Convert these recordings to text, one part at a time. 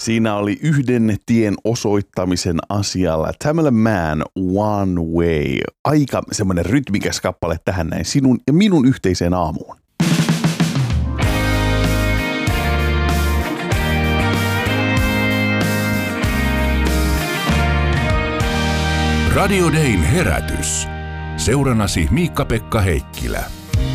Siinä oli yhden tien osoittamisen asialla Tamela Mann, One Way. Aika semmoinen rytmikäs kappale tähän näin sinun ja minun yhteiseen aamuun. Radio Dayn herätys. Seurannasi Miikka-Pekka Heikkilä.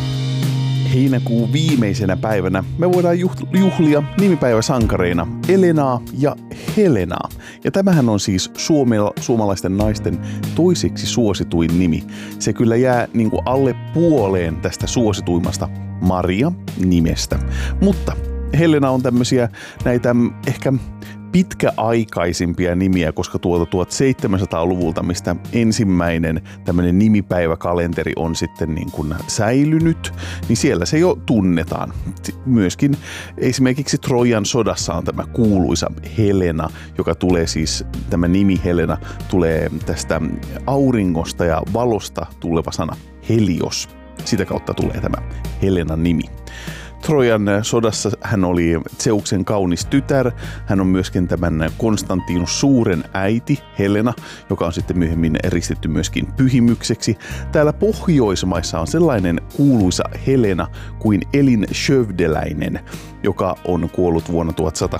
Heinäkuun viimeisenä päivänä me voidaan juhlia nimipäiväsankareina Elenaa ja Helenaa. Ja tämähän on siis suomalaisten naisten toiseksi suosituin nimi. Se kyllä jää niin kuin alle puoleen tästä suosituimmasta Maria-nimestä. Mutta Helena on tämmöisiä näitä ehkä pitkäaikaisimpia nimiä, koska 1700-luvulta, mistä ensimmäinen tämmöinen nimipäiväkalenteri on sitten niin kuin säilynyt, niin siellä se jo tunnetaan. Myöskin esimerkiksi Trojan sodassa on tämä kuuluisa Helena, joka tulee siis, tämä nimi Helena tulee tästä auringosta ja valosta tuleva sana Helios. Sitä kautta tulee tämä Helenan nimi. Trojan sodassa hän oli Zeuksen kaunis tytär. Hän on myöskin tämän Konstantinus Suuren äiti Helena, joka on sitten myöhemmin ristetty myöskin pyhimykseksi. Täällä Pohjoismaissa on sellainen kuuluisa Helena kuin Elin Skövdeläinen, joka on kuollut vuonna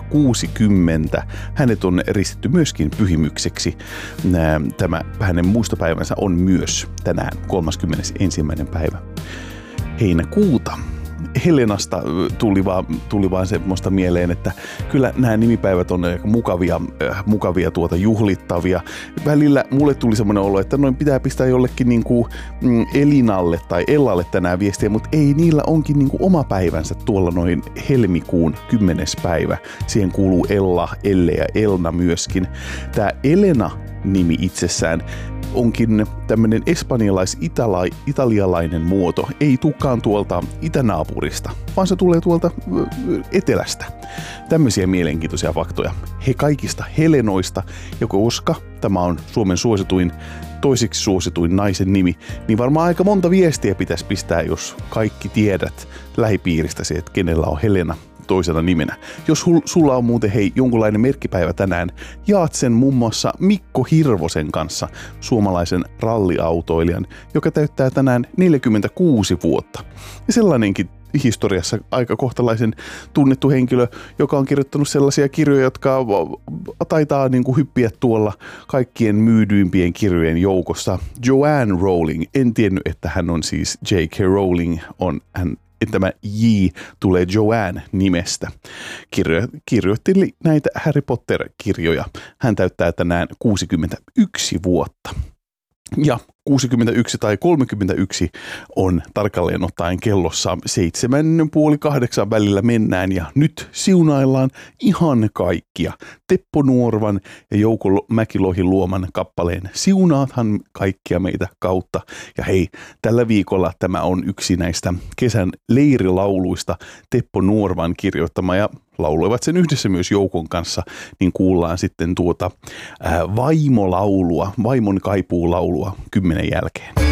1160. Hänet on ristetty myöskin pyhimykseksi. Tämä hänen muistopäivänsä on myös tänään 31. päivä heinäkuuta. Helenasta tuli vaan semmoista mieleen, että kyllä nämä nimipäivät on mukavia juhlittavia. Välillä mulle tuli semmoinen olo, että noin pitää pistää jollekin niinku Elinalle tai Ellalle tänään viestiä, mutta ei, niillä onkin niinku oma päivänsä tuolla noin helmikuun 10. päivä. Siihen kuuluu Ella, Elle ja Elna myöskin. Tämä Elena-nimi itsessään onkin tämmöinen espanjalais-italialainen muoto. Ei tulekaan tuolta itänaapurista, vaan se tulee tuolta etelästä. Tämmöisiä mielenkiintoisia faktoja. He kaikista Helenoista, ja koska tämä on Suomen toiseksi suosituin naisen nimi, niin varmaan aika monta viestiä pitäisi pistää, jos kaikki tiedät lähipiiristäsi, että kenellä on Helena toisena nimenä. Jos sulla on muuten jonkunlainen merkkipäivä tänään, jaat sen muun muassa Mikko Hirvosen kanssa, suomalaisen ralliautoilijan, joka täyttää tänään 46 vuotta. Ja sellainenkin historiassa aika kohtalaisen tunnettu henkilö, joka on kirjoittanut sellaisia kirjoja, jotka taitaa niin kuin hyppiä tuolla kaikkien myydyimpien kirjojen joukossa. Joanne Rowling, en tiennyt, että hän on siis J.K. Rowling, tämä J tulee Joanne nimestä. Kirjoitteli näitä Harry Potter-kirjoja. Hän täyttää tänään 61 vuotta. Ja 61 tai 31 on tarkalleen ottaen kellossa 7:30 välillä mennään ja nyt siunaillaan ihan kaikkia. Teppo Nuorvan ja Jouko Mäkilohin luoman kappaleen Siunaathan kaikkia meitä kautta. Ja hei, tällä viikolla tämä on yksi näistä kesän leirilauluista Teppo Nuorvan kirjoittama ja lauloivat sen yhdessä myös Joukon kanssa, niin kuullaan sitten vaimolaulua, vaimon kaipuulaulua 10 jälkeen.